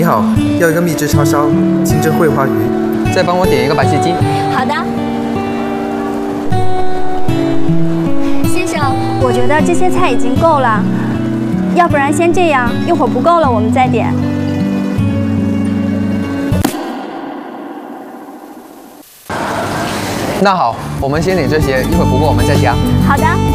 你好，要一个蜜汁叉烧，清蒸桂花鱼，再帮我点一个白切鸡。 好的。先生，我觉得这些菜已经够了，要不然先这样，一会儿不够了我们再点。 那好，我们先点这些，一会儿不够我们再加。 好的。